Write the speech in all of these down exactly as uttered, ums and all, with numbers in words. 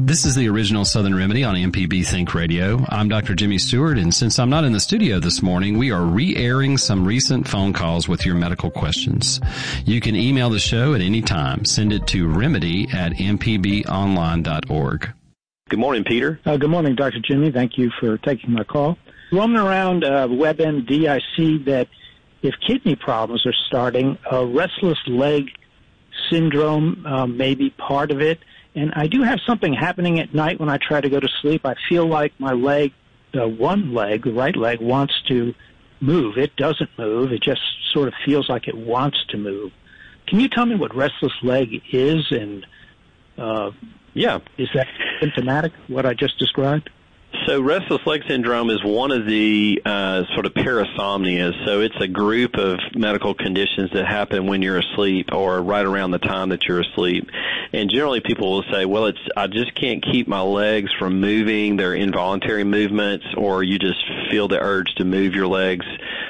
This is the original Southern Remedy on M P B Think Radio. I'm Doctor Jimmy Stewart, and since I'm not in the studio this morning, we are re-airing some recent phone calls with your medical questions. You can email the show at any time. Send it to remedy at m p b online dot org. Good morning, Peter. Uh, good morning, Doctor Jimmy. Thank you for taking my call. Roaming around uh, WebMD, I see that if kidney problems are starting, a restless leg syndrome uh, may be part of it. And I do have something happening at night when I try to go to sleep. I feel like my leg, the one leg, the right leg, wants to move. It doesn't move. It just sort of feels like it wants to move. Can you tell me what restless leg is, and uh, yeah, is that symptomatic, what I just described? So restless leg syndrome is one of the uh, sort of parasomnias. So it's a group of medical conditions that happen when you're asleep or right around the time that you're asleep. And generally people will say, well, it's I just can't keep my legs from moving. They're involuntary movements, or you just feel the urge to move your legs.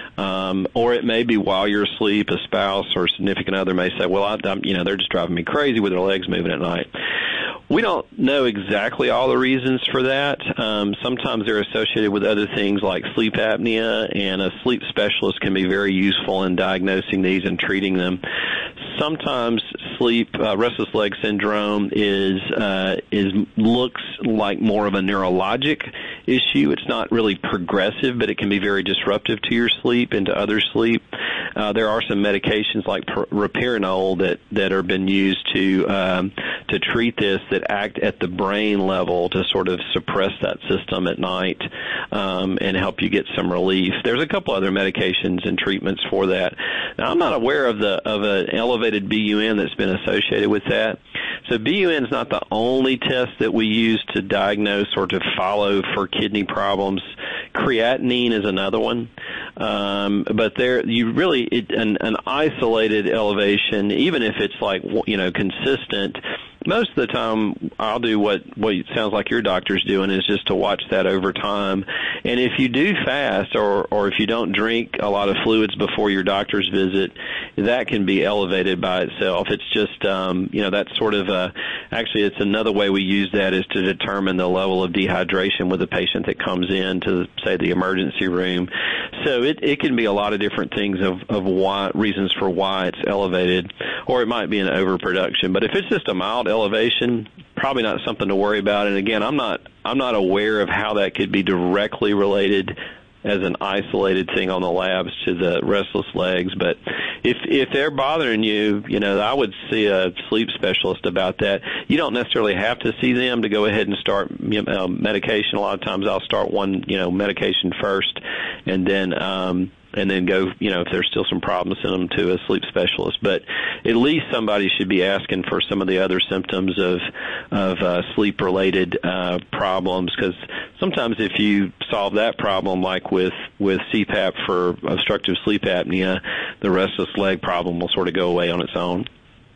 Um, or it may be while you're asleep, a spouse or significant other may say, well, I, I'm, you know, they're just driving me crazy with their legs moving at night. We don't know exactly all the reasons for that. Um, sometimes they're associated with other things like sleep apnea, and a sleep specialist can be very useful in diagnosing these and treating them. Sometimes sleep uh, restless leg syndrome is uh, is looks like more of a neurologic issue. It's not really progressive, but it can be very disruptive to your sleep and to other sleep. Uh, there are some medications like ropinirole that that are been used to um, to treat this, that act at the brain level to sort of suppress that system at night um, and help you get some relief. There's a couple other medications and treatments for that. Now, I'm not aware of the of an elevated B U N that's been associated with that. So B U N is not the only test that we use to diagnose or to follow for kidney problems. Creatinine is another one. Um, but there, you really, it, an, an isolated elevation, even if it's like, you know, consistent, most of the time I'll do what, what it sounds like your doctor's doing, is just to watch that over time. And if you do fast, or, or if you don't drink a lot of fluids before your doctor's visit, that can be elevated by itself. It's just, um, you know, that's sort of a, actually it's another way we use that is to determine the level of dehydration with a patient that comes in to, say, the emergency room. So it, it can be a lot of different things of, of why, reasons for why it's elevated, or it might be an overproduction. But if it's just a mild elevation, probably not something to worry about. And again, I'm not I'm not aware of how that could be directly related as an isolated thing on the labs to the restless legs. But if if they're bothering you, you know, I would see a sleep specialist about that. You don't necessarily have to see them to go ahead and start you know, medication. A lot of times I'll start one, you know, medication first, and then um and then go, you know, if there's still some problems, send them to a sleep specialist. But at least somebody should be asking for some of the other symptoms of of uh, sleep-related uh, problems, because sometimes if you solve that problem, like with, with C PAP for obstructive sleep apnea, the restless leg problem will sort of go away on its own.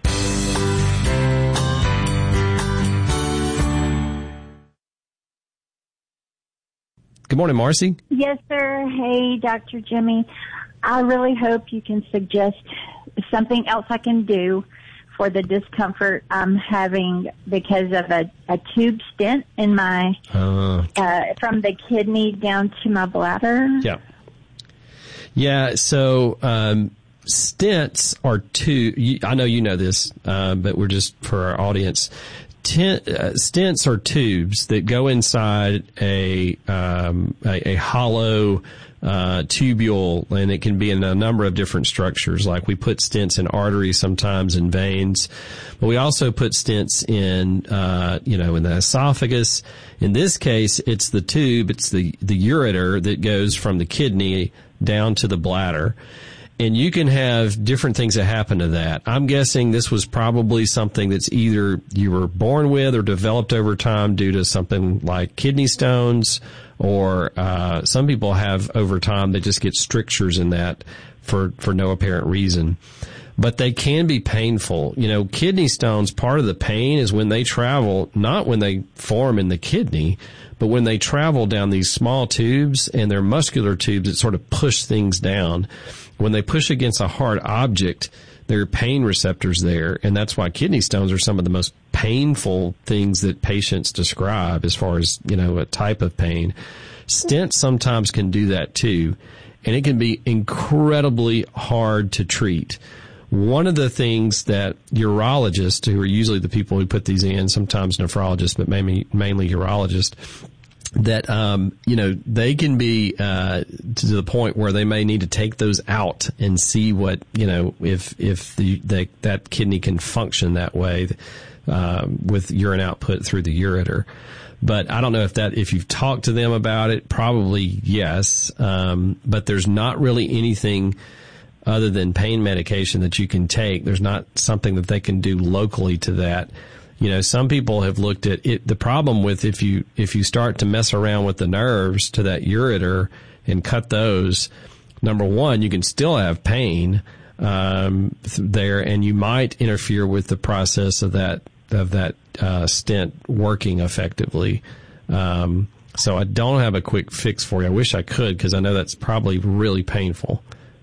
Good morning, Marcy. Yes, sir. Hey, Doctor Jimmy. I really hope you can suggest something else I can do for the discomfort I'm having because of a, a tube stent in my, uh, uh, from the kidney down to my bladder. Yeah. Yeah, so um, stents are two, I know you know this, uh, but we're just for our audience. Ten, uh, stents are tubes that go inside a um, a, a hollow uh, tubule, and it can be in a number of different structures. Like we put stents in arteries, sometimes in veins, but we also put stents in uh, you know in the esophagus. In this case, it's the tube, it's the the ureter that goes from the kidney down to the bladder. And you can have different things that happen to that. I'm guessing this was probably something that's either you were born with or developed over time due to something like kidney stones, or uh, some people have over time, they just get strictures in that for, for no apparent reason. But they can be painful. You know, kidney stones, part of the pain is when they travel, not when they form in the kidney, but when they travel down these small tubes, and they're muscular tubes that sort of push things down. When they push against a hard object, there are pain receptors there, and that's why kidney stones are some of the most painful things that patients describe as far as, you know, a type of pain. Stents sometimes can do that too, and it can be incredibly hard to treat. One of the things that urologists, who are usually the people who put these in, sometimes nephrologists, but mainly, mainly urologists, that, um, you know, they can be, uh, to the point where they may need to take those out and see what, you know, if, if the, the that kidney can function that way, um, with urine output through the ureter. But I don't know if that, if you've talked to them about it, probably yes. Um, but there's not really anything other than pain medication that you can take. There's not something that they can do locally to that. You know, some people have looked at it. The problem with if you, if you start to mess around with the nerves to that ureter and cut those, number one, you can still have pain, um, there, and you might interfere with the process of that, of that, uh, stent working effectively. Um, so I don't have a quick fix for you. I wish I could, because I know that's probably really painful.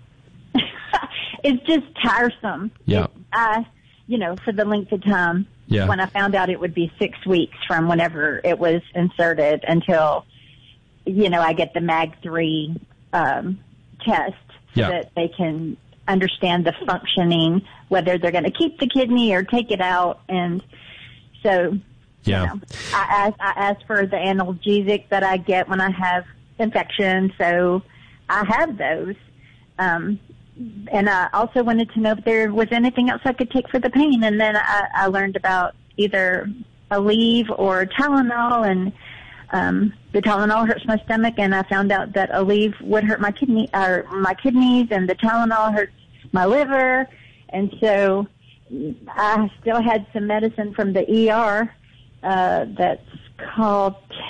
It's just tiresome. Yeah. It, uh, you know, for the length of time. Yeah. When I found out it would be six weeks from whenever it was inserted until, you know, I get the mag three um, test so yeah. that they can understand the functioning, whether they're going to keep the kidney or take it out. And so, yeah. you know, I, I, I ask for the analgesic that I get when I have infection, so I have those. Um, And I also wanted to know if there was anything else I could take for the pain. And then I, I learned about either Aleve or Tylenol, and um, the Tylenol hurts my stomach, and I found out that Aleve would hurt my kidney, or my kidneys, and the Tylenol hurts my liver. And so I still had some medicine from the E R uh, that's called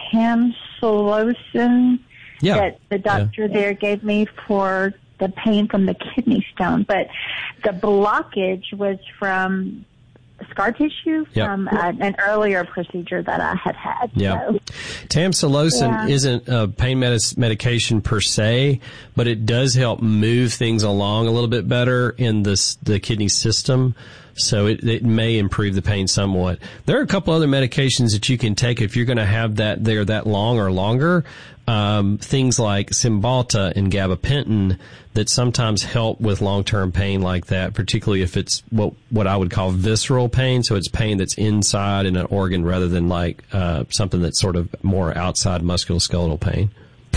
Tamsulosin yeah. that the doctor yeah. there gave me for the pain from the kidney stone, but the blockage was from scar tissue yep. from uh, an earlier procedure that I had had. Yeah. So, Tamsulosin yeah. isn't a pain medis- medication per se, but it does help move things along a little bit better in this, the kidney system. So it, it may improve the pain somewhat. There are a couple other medications that you can take if you're going to have that there that long or longer. Um, things like Cymbalta and gabapentin that sometimes help with long-term pain like that, particularly if it's what what I would call visceral pain. So it's pain that's inside in an organ rather than like uh, something that's sort of more outside musculoskeletal pain.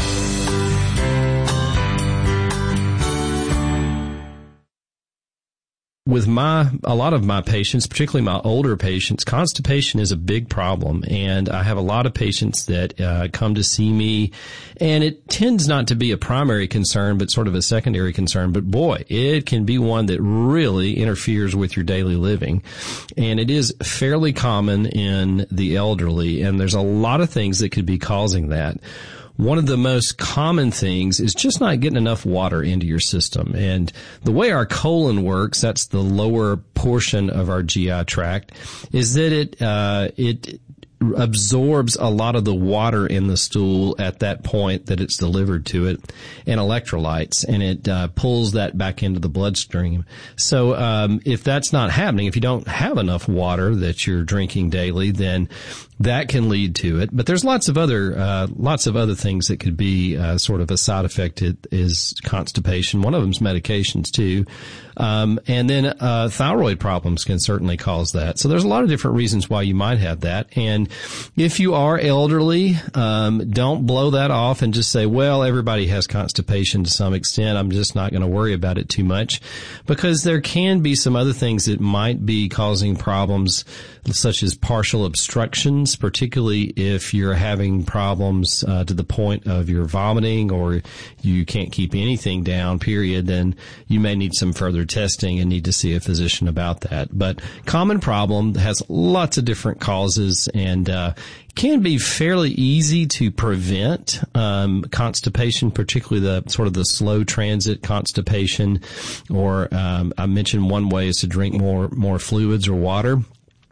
With my, a lot of my patients, particularly my older patients, constipation is a big problem. And I have a lot of patients that uh, come to see me, and it tends not to be a primary concern, but sort of a secondary concern. But boy, it can be one that really interferes with your daily living. And it is fairly common in the elderly, and there's a lot of things that could be causing that. One of the most common things is just not getting enough water into your system. And the way our colon works, that's the lower portion of our G I tract, is that it, uh, it absorbs a lot of the water in the stool at that point that it's delivered to it, and electrolytes, and it uh, pulls that back into the bloodstream. So um, if that's not happening, if you don't have enough water that you're drinking daily, then that can lead to it. But there's lots of other uh, lots of other things that could be uh, sort of a side effect. It is constipation. One of them is medications too. Um, and then uh, thyroid problems can certainly cause that. So there's a lot of different reasons why you might have that. And if you are elderly, um, don't blow that off and just say, well, everybody has constipation to some extent. I'm just not going to worry about it too much, because there can be some other things that might be causing problems, such as partial obstructions, particularly if you're having problems uh, to the point of your vomiting, or you can't keep anything down, period, then you may need some further testing and need to see a physician about that. But common problem has lots of different causes, and uh, can be fairly easy to prevent. Um, constipation, particularly the sort of the slow transit constipation, or um, I mentioned one way is to drink more more fluids or water.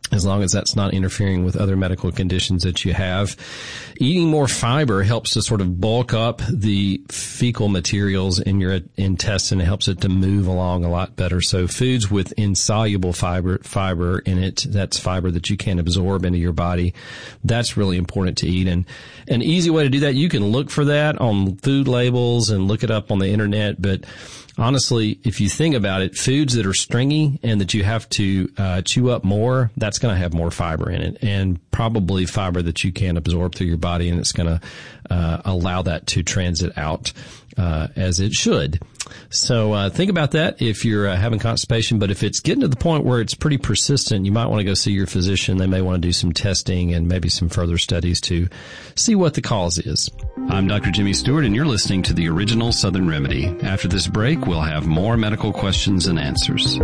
as long as that's not interfering with other medical conditions that you have. Eating more fiber helps to sort of bulk up the fecal materials in your intestine. It helps it to move along a lot better. So foods with insoluble fiber, fiber in it, that's fiber that you can't absorb into your body, that's really important to eat. And an easy way to do that, you can look for that on food labels and look it up on the internet, but honestly, if you think about it, foods that are stringy and that you have to uh, chew up more, that's going to have more fiber in it, and probably fiber that you can't absorb through your body, and it's going to uh, allow that to transit out uh, as it should. So uh, think about that if you're uh, having constipation. But if it's getting to the point where it's pretty persistent, you might want to go see your physician. They may want to do some testing and maybe some further studies to see what the cause is. I'm Doctor Jimmy Stewart, and you're listening to the Original Southern Remedy. After this break, we'll have more medical questions and answers.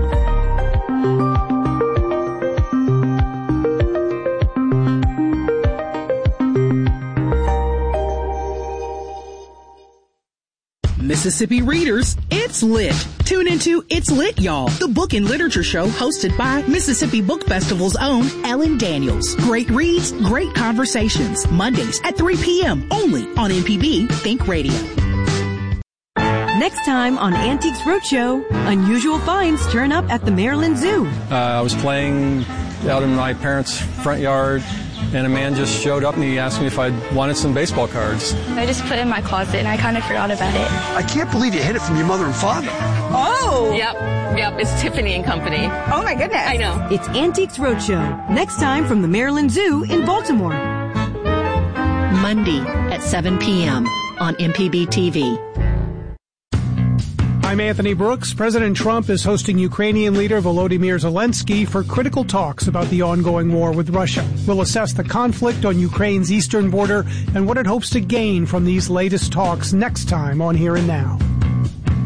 Mississippi readers, it's lit. Tune into It's Lit, Y'all, the book and literature show hosted by Mississippi Book Festival's own Ellen Daniels. Great reads, great conversations. Mondays at three p.m. only on M P B Think Radio. Next time on Antiques Roadshow, unusual finds turn up at the Maryland Zoo. Uh, I was playing out in my parents' front yard, and a man just showed up and he asked me if I wanted some baseball cards. I just put it in my closet and I kind of forgot about it. I can't believe you hid it from your mother and father. Oh! Yep, yep, it's Tiffany and Company. Oh my goodness. I know. It's Antiques Roadshow, next time from the Maryland Zoo in Baltimore. Monday at seven p.m. on M P B T V. I'm Anthony Brooks. President Trump is hosting Ukrainian leader Volodymyr Zelensky for critical talks about the ongoing war with Russia. We'll assess the conflict on Ukraine's eastern border and what it hopes to gain from these latest talks next time on Here and Now.